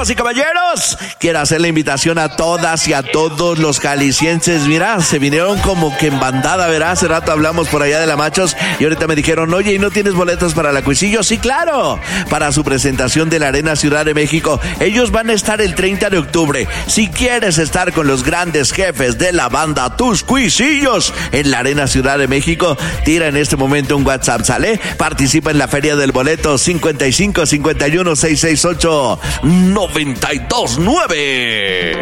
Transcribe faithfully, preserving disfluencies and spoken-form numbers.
damas y caballeros, quiero hacer la invitación a todas y a todos los jaliscienses. Mira, se vinieron como que en bandada, ¿verdad? Hace rato hablamos por allá de la Machos y ahorita me dijeron, oye, ¿y no tienes boletos para la Cuisillo? Sí, claro, para su presentación de la Arena Ciudad de México. Ellos van a estar el treinta de octubre. Si quieres estar con los grandes jefes de la banda Tus Cuisillos en la Arena Ciudad de México, tira en este momento un WhatsApp, ¿sale? Participa en la Feria del Boleto cincuenta y cinco cincuenta y uno seiscientos sesenta y ocho noventa y dos nueve.